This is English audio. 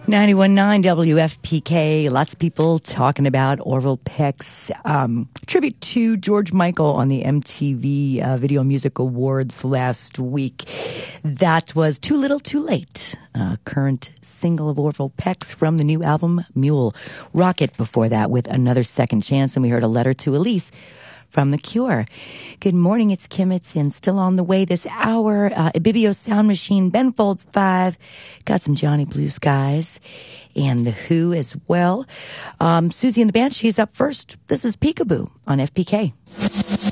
91.9 WFPK. Lots of people talking about Orville Peck's tribute to George Michael on the MTV Video Music Awards last week. That was Too Little Too Late, current single of Orville Peck's from the new album Mule. Rocket before that with Another Second Chance, and we heard a letter to Elise from The Cure. Good morning, it's Kim. It's in. Still on the way this hour. Ibibio Sound Machine, Ben Folds 5. Got some Johnny Blue Skies and The Who as well. Susie and the Band, she's up first. This is Peekaboo on FPK.